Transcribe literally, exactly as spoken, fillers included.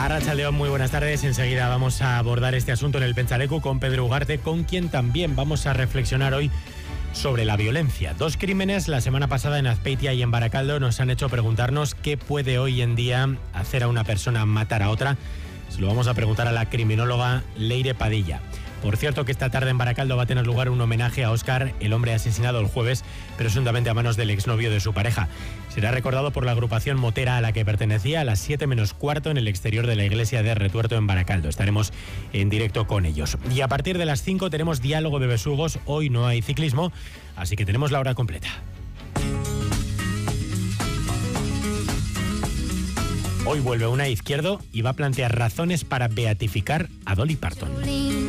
Arratsaldeón, muy buenas tardes. Enseguida vamos a abordar este asunto en el Pentsaleku con Pedro Ugarte, con quien también vamos a reflexionar hoy sobre la violencia. Dos crímenes la semana pasada en Azpeitia y en Barakaldo nos han hecho preguntarnos qué puede hoy en día hacer a una persona matar a otra. Se lo vamos a preguntar a la criminóloga Leire Padilla. Por cierto que esta tarde en Barakaldo va a tener lugar un homenaje a Óscar, el hombre asesinado el jueves, presuntamente a manos del exnovio de su pareja. Será recordado por la agrupación motera a la que pertenecía a las siete menos cuarto en el exterior de la iglesia de Retuerto en Barakaldo. Estaremos en directo con ellos. Y a partir de las cinco tenemos diálogo de besugos. Hoy no hay ciclismo, así que tenemos la hora completa. Hoy vuelve una Izquierdo y va a plantear razones para beatificar a Dolly Parton.